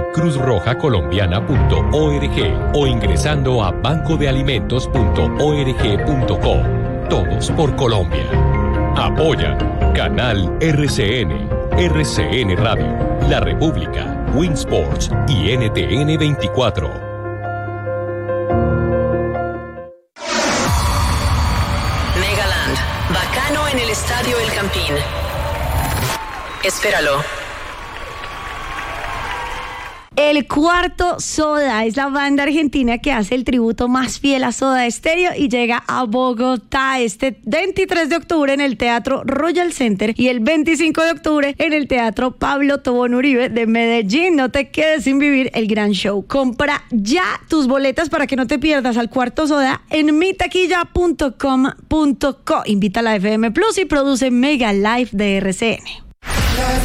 cruzrojacolombiana.org o ingresando a bancodealimentos.org.co. Todos por Colombia. Apoya Canal RCN, RCN Radio, La República, Winsports y NTN 24. Megaland, bacano en el Estadio El Campín. Espéralo. El Cuarto Soda es la banda argentina que hace el tributo más fiel a Soda Stereo y llega a Bogotá este 23 de octubre en el Teatro Royal Center y el 25 de octubre en el Teatro Pablo Tobón Uribe de Medellín. No te quedes sin vivir el gran show. Compra ya tus boletas para que no te pierdas al Cuarto Soda en mitaquilla.com.co. Invita a la FM Plus y produce Mega Live de RCN.